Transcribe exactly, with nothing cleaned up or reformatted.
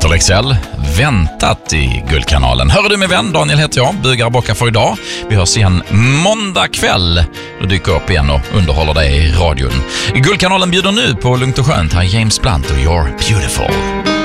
Peter Lexell, väntat i Guldkanalen. Hör du min vän, Daniel heter jag, bugar och bockar för idag. Vi hörs igen måndag kväll. Då dyker jag upp igen och underhåller dig i radion. Guldkanalen bjuder nu på Lugnt och Skönt. Här är James Blunt och You're Beautiful.